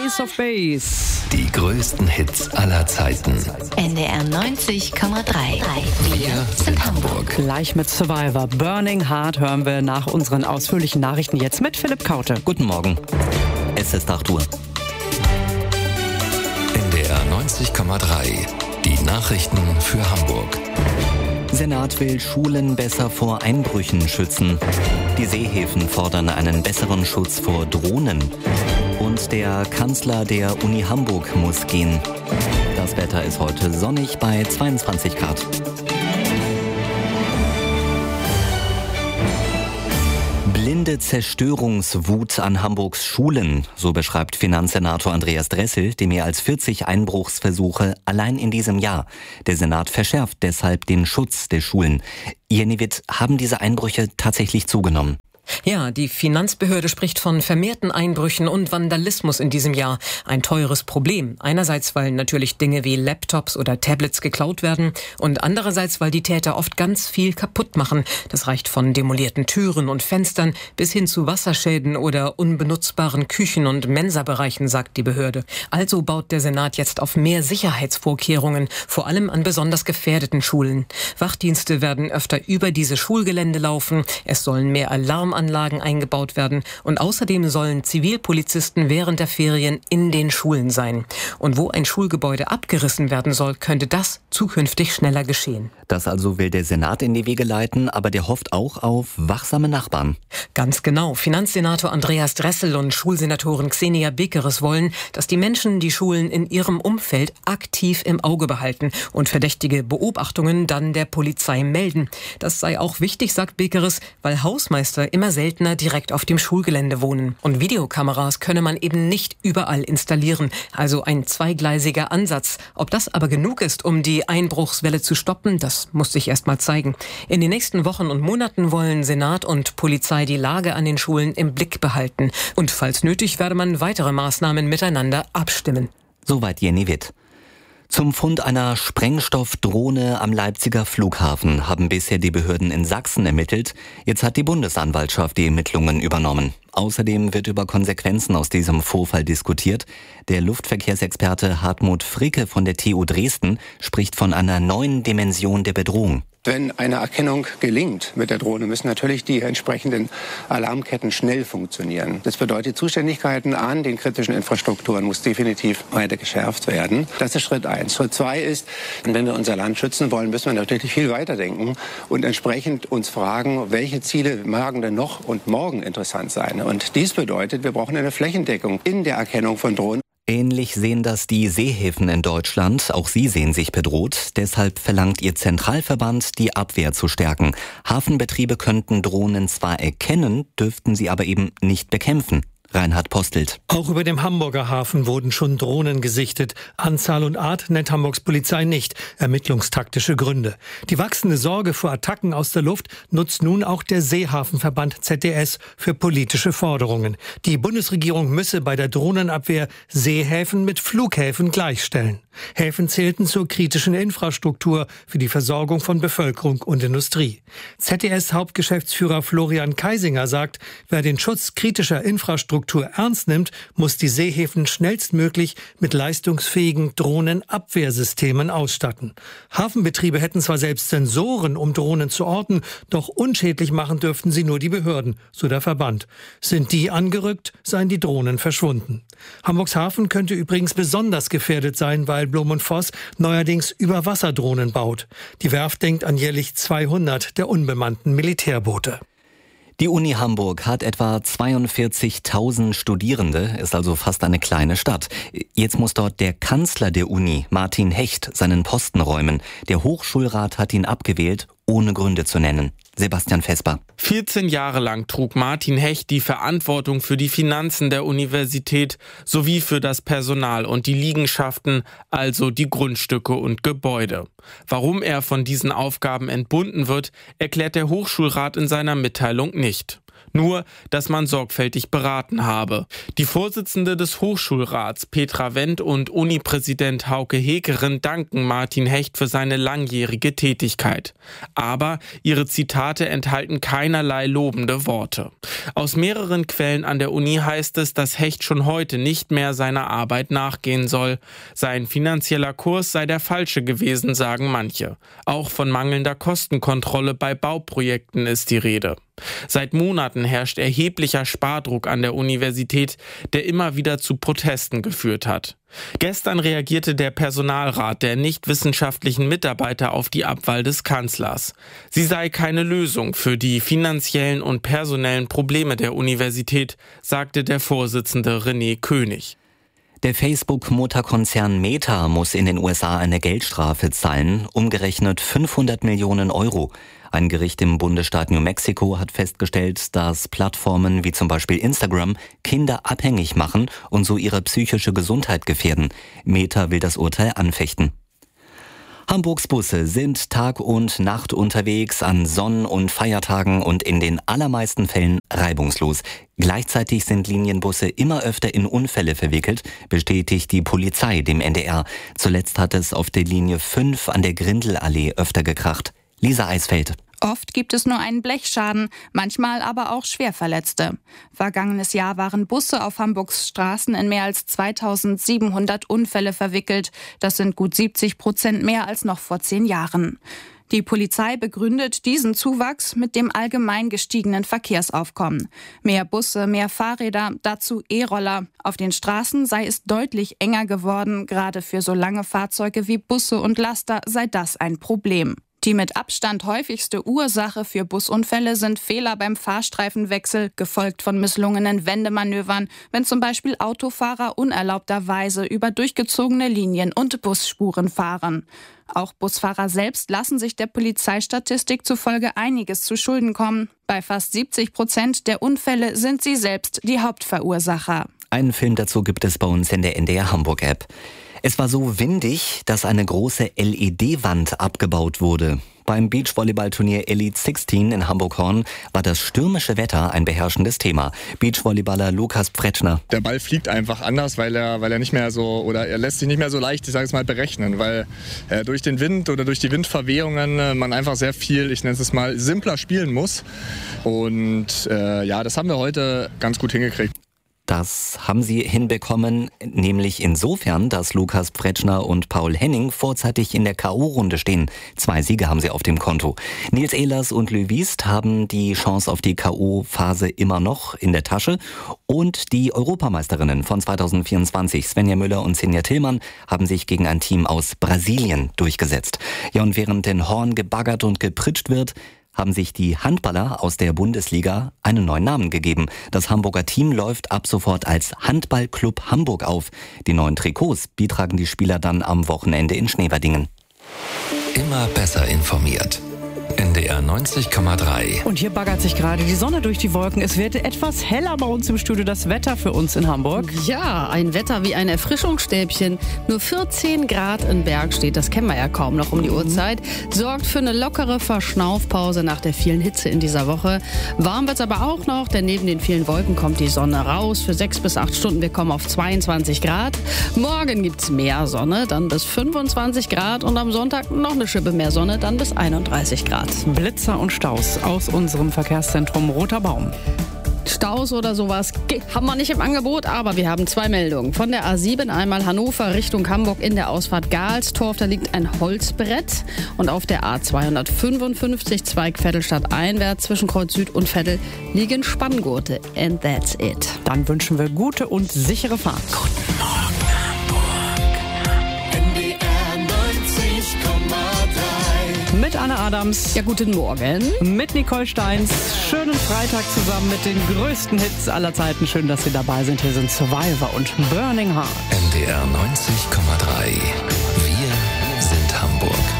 Ace of Base. Die größten Hits aller Zeiten. NDR 90,3. Wir sind Hamburg. Gleich mit Survivor. Burning Heart hören wir nach unseren ausführlichen Nachrichten jetzt mit Philipp Kaute. Guten Morgen. Es ist 8 Uhr. NDR 90,3. Die Nachrichten für Hamburg. Senat will Schulen besser vor Einbrüchen schützen. Die Seehäfen fordern einen besseren Schutz vor Drohnen. Und der Kanzler der Uni Hamburg muss gehen. Das Wetter ist heute sonnig bei 22 Grad. Blinde Zerstörungswut an Hamburgs Schulen, so beschreibt Finanzsenator Andreas Dressel die mehr als 40 Einbruchsversuche allein in diesem Jahr. Der Senat verschärft deshalb den Schutz der Schulen. Jenny Witt, haben diese Einbrüche tatsächlich zugenommen? Ja, die Finanzbehörde spricht von vermehrten Einbrüchen und Vandalismus in diesem Jahr. Ein teures Problem. Einerseits, weil natürlich Dinge wie Laptops oder Tablets geklaut werden und andererseits, weil die Täter oft ganz viel kaputt machen. Das reicht von demolierten Türen und Fenstern bis hin zu Wasserschäden oder unbenutzbaren Küchen- und Mensabereichen, sagt die Behörde. Also baut der Senat jetzt auf mehr Sicherheitsvorkehrungen, vor allem an besonders gefährdeten Schulen. Wachdienste werden öfter über diese Schulgelände laufen. Es sollen mehr Alarmanlagen eingebaut werden und außerdem sollen Zivilpolizisten während der Ferien in den Schulen sein. Und wo ein Schulgebäude abgerissen werden soll, könnte das zukünftig schneller geschehen. Das also will der Senat in die Wege leiten, aber der hofft auch auf wachsame Nachbarn. Ganz genau. Finanzsenator Andreas Dressel und Schulsenatorin Xenia Bekeres wollen, dass die Menschen die Schulen in ihrem Umfeld aktiv im Auge behalten und verdächtige Beobachtungen dann der Polizei melden. Das sei auch wichtig, sagt Bekeres, weil Hausmeister immer seltener direkt auf dem Schulgelände wohnen. Und Videokameras könne man eben nicht überall installieren. Also ein zweigleisiger Ansatz. Ob das aber genug ist, um die Einbruchswelle zu stoppen, das muss sich erst mal zeigen. In den nächsten Wochen und Monaten wollen Senat und Polizei die Lage an den Schulen im Blick behalten. Und falls nötig, werde man weitere Maßnahmen miteinander abstimmen. Soweit Jenny Witt. Zum Fund einer Sprengstoffdrohne am Leipziger Flughafen haben bisher die Behörden in Sachsen ermittelt. Jetzt hat die Bundesanwaltschaft die Ermittlungen übernommen. Außerdem wird über Konsequenzen aus diesem Vorfall diskutiert. Der Luftverkehrsexperte Hartmut Fricke von der TU Dresden spricht von einer neuen Dimension der Bedrohung. Wenn eine Erkennung gelingt mit der Drohne, müssen natürlich die entsprechenden Alarmketten schnell funktionieren. Das bedeutet, Zuständigkeiten an den kritischen Infrastrukturen muss definitiv weiter geschärft werden. Das ist Schritt 1. Schritt 2 ist, wenn wir unser Land schützen wollen, müssen wir natürlich viel weiterdenken und entsprechend uns fragen, welche Ziele mögen denn noch und morgen interessant sein. Und dies bedeutet, wir brauchen eine Flächendeckung in der Erkennung von Drohnen. Ähnlich sehen das die Seehäfen in Deutschland. Auch sie sehen sich bedroht. Deshalb verlangt ihr Zentralverband, die Abwehr zu stärken. Hafenbetriebe könnten Drohnen zwar erkennen, dürften sie aber eben nicht bekämpfen. Reinhard Postelt. Auch über dem Hamburger Hafen wurden schon Drohnen gesichtet. Anzahl und Art nennt Hamburgs Polizei nicht. Ermittlungstaktische Gründe. Die wachsende Sorge vor Attacken aus der Luft nutzt nun auch der Seehafenverband ZDS für politische Forderungen. Die Bundesregierung müsse bei der Drohnenabwehr Seehäfen mit Flughäfen gleichstellen. Häfen zählten zur kritischen Infrastruktur für die Versorgung von Bevölkerung und Industrie. ZDS-Hauptgeschäftsführer Florian Kaisinger sagt, wer den Schutz kritischer Infrastruktur ernst nimmt, muss die Seehäfen schnellstmöglich mit leistungsfähigen Drohnenabwehrsystemen ausstatten. Hafenbetriebe hätten zwar selbst Sensoren, um Drohnen zu orten, doch unschädlich machen dürften sie nur die Behörden, so der Verband. Sind die angerückt, seien die Drohnen verschwunden. Hamburgs Hafen könnte übrigens besonders gefährdet sein, weil Blom & Voss neuerdings Überwasserdrohnen baut. Die Werft denkt an jährlich 200 der unbemannten Militärboote. Die Uni Hamburg hat etwa 42.000 Studierende, ist also fast eine kleine Stadt. Jetzt muss dort der Kanzler der Uni, Martin Hecht, seinen Posten räumen. Der Hochschulrat hat ihn abgewählt, ohne Gründe zu nennen. Sebastian Vesper. 14 Jahre lang trug Martin Hecht die Verantwortung für die Finanzen der Universität sowie für das Personal und die Liegenschaften, also die Grundstücke und Gebäude. Warum er von diesen Aufgaben entbunden wird, erklärt der Hochschulrat in seiner Mitteilung nicht. Nur, dass man sorgfältig beraten habe. Die Vorsitzende des Hochschulrats Petra Wendt und Uni-Präsident Hauke Heckeren danken Martin Hecht für seine langjährige Tätigkeit. Aber ihre Zitate enthalten keinerlei lobende Worte. Aus mehreren Quellen an der Uni heißt es, dass Hecht schon heute nicht mehr seiner Arbeit nachgehen soll. Sein finanzieller Kurs sei der falsche gewesen, sagen manche. Auch von mangelnder Kostenkontrolle bei Bauprojekten ist die Rede. Seit Monaten herrscht erheblicher Spardruck an der Universität, der immer wieder zu Protesten geführt hat. Gestern reagierte der Personalrat der nichtwissenschaftlichen Mitarbeiter auf die Abwahl des Kanzlers. Sie sei keine Lösung für die finanziellen und personellen Probleme der Universität, sagte der Vorsitzende René König. Der Facebook-Mutterkonzern Meta muss in den USA eine Geldstrafe zahlen, umgerechnet 500 Millionen Euro. Ein Gericht im Bundesstaat New Mexico hat festgestellt, dass Plattformen wie zum Beispiel Instagram Kinder abhängig machen und so ihre psychische Gesundheit gefährden. Meta will das Urteil anfechten. Hamburgs Busse sind Tag und Nacht unterwegs an Sonn- und Feiertagen und in den allermeisten Fällen reibungslos. Gleichzeitig sind Linienbusse immer öfter in Unfälle verwickelt, bestätigt die Polizei dem NDR. Zuletzt hat es auf der Linie 5 an der Grindelallee öfter gekracht. Lisa Eisfeld. Oft gibt es nur einen Blechschaden, manchmal aber auch Schwerverletzte. Vergangenes Jahr waren Busse auf Hamburgs Straßen in mehr als 2700 Unfälle verwickelt. Das sind gut 70% mehr als noch vor 10 Jahren. Die Polizei begründet diesen Zuwachs mit dem allgemein gestiegenen Verkehrsaufkommen. Mehr Busse, mehr Fahrräder, dazu E-Roller. Auf den Straßen sei es deutlich enger geworden. Gerade für so lange Fahrzeuge wie Busse und Laster sei das ein Problem. Die mit Abstand häufigste Ursache für Busunfälle sind Fehler beim Fahrstreifenwechsel, gefolgt von misslungenen Wendemanövern, wenn zum Beispiel Autofahrer unerlaubterweise über durchgezogene Linien und Busspuren fahren. Auch Busfahrer selbst lassen sich der Polizeistatistik zufolge einiges zu Schulden kommen. Bei fast 70% der Unfälle sind sie selbst die Hauptverursacher. Einen Film dazu gibt es bei uns in der NDR Hamburg App. Es war so windig, dass eine große LED-Wand abgebaut wurde. Beim Beachvolleyballturnier Elite 16 in Hamburg-Horn war das stürmische Wetter ein beherrschendes Thema. Beachvolleyballer Lukas Pfretschner. Der Ball fliegt einfach anders, weil er nicht mehr so, oder er lässt sich nicht mehr so leicht, ich sage es mal, berechnen, weil durch den Wind oder durch die Windverwehungen man einfach sehr viel, ich nenne es mal, simpler spielen muss. Und das haben wir heute ganz gut hingekriegt. Das haben sie hinbekommen, nämlich insofern, dass Lukas Pfretschner und Paul Henning vorzeitig in der K.O.-Runde stehen. 2 Siege haben sie auf dem Konto. Nils Ehlers und Louis Wiest haben die Chance auf die K.O.-Phase immer noch in der Tasche. Und die Europameisterinnen von 2024, Svenja Müller und Sinja Tillmann, haben sich gegen ein Team aus Brasilien durchgesetzt. Ja, und während den Horn gebaggert und gepritscht wird, haben sich die Handballer aus der Bundesliga einen neuen Namen gegeben. Das Hamburger Team läuft ab sofort als Handballclub Hamburg auf. Die neuen Trikots, die tragen die Spieler dann am Wochenende in Schneewerdingen. Immer besser informiert. NDR 90,3. Und hier baggert sich gerade die Sonne durch die Wolken. Es wird etwas heller bei uns im Studio. Das Wetter für uns in Hamburg. Ja, ein Wetter wie ein Erfrischungsstäbchen. Nur 14 Grad in Bergstedt, das kennen wir ja kaum noch um die Uhrzeit, sorgt für eine lockere Verschnaufpause nach der vielen Hitze in dieser Woche. Warm wird's aber auch noch, denn neben den vielen Wolken kommt die Sonne raus. Für 6 bis 8 Stunden, wir kommen auf 22 Grad. Morgen gibt's mehr Sonne, dann bis 25 Grad und am Sonntag noch eine Schippe mehr Sonne, dann bis 31 Grad. Blitzer und Staus aus unserem Verkehrszentrum Roter Baum. Staus oder sowas haben wir nicht im Angebot, aber wir haben 2 Meldungen. Von der A7 einmal Hannover Richtung Hamburg in der Ausfahrt Galstorf, da liegt ein Holzbrett. Und auf der A255 Zweig Vettelstadt einwärts zwischen Kreuz Süd und Vettel liegen Spanngurte. And that's it. Dann wünschen wir gute und sichere Fahrt. Guten Morgen Hamburg. NDR 90,3. Mit Anne Adams. Ja, guten Morgen. Mit Nicole Steins. Schönen Freitag zusammen mit den größten Hits aller Zeiten. Schön, dass Sie dabei sind. Hier sind Survivor und Burning Heart. NDR 90,3. Wir sind Hamburg.